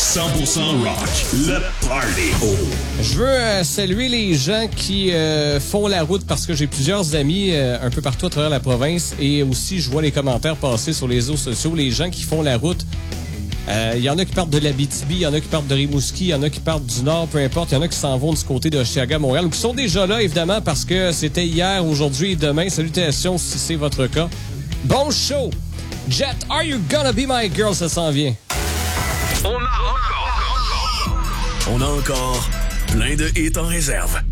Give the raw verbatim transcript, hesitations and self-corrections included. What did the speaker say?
cent pour cent rock, le party. Oh. Je veux euh, saluer les gens qui euh, font la route parce que j'ai plusieurs amis euh, un peu partout à travers la province et aussi je vois les commentaires passer sur les réseaux sociaux, les gens qui font la route. Il euh, y en a qui partent de l'Abitibi, il y en a qui partent de Rimouski, il y en a qui partent du Nord, peu importe. Il y en a qui s'en vont du côté de Hochelaga, Montréal, ou qui sont déjà là, évidemment, parce que c'était hier, aujourd'hui et demain. Salutations si c'est votre cas. Bon show! Jet, Are You Gonna Be My Girl, ça s'en vient. On a encore, on a encore plein de hits en réserve.